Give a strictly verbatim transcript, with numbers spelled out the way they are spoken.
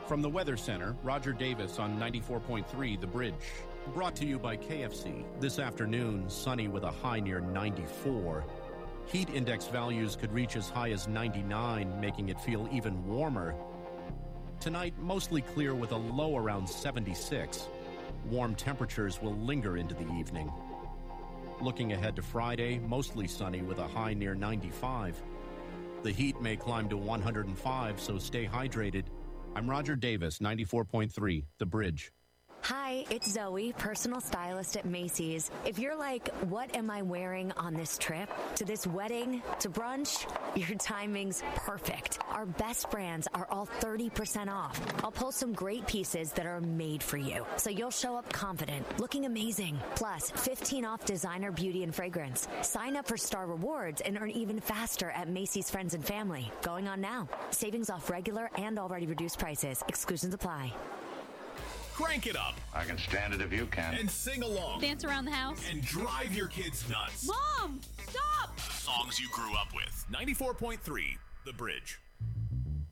From the Weather Center, Roger Davis on ninety-four point three The Bridge. Brought to you by K F C. This afternoon, sunny with a high near ninety-four. Heat index values could reach as high as ninety-nine, making it feel even warmer. Tonight, mostly clear with a low around seventy-six. Warm temperatures will linger into the evening. Looking ahead to Friday, mostly sunny with a high near ninety-five. The heat may climb to one hundred five, so stay hydrated. I'm Roger Davis, ninety-four point three The Bridge. Hi, it's Zoe, personal stylist at Macy's. If you're like, what am I wearing on this trip? To this wedding? To brunch? Your timing's perfect. Our best brands are all thirty percent off. I'll pull some great pieces that are made for you, so you'll show up confident, looking amazing. Plus, fifteen off designer beauty and fragrance. Sign up for Star Rewards and earn even faster at Macy's Friends and Family. Going on now. Savings off regular and already reduced prices. Exclusions apply. Crank it up. I can stand it if you can. And sing along. Dance around the house. And drive your kids nuts. Mom, stop! Songs you grew up with. ninety-four point three The Bridge.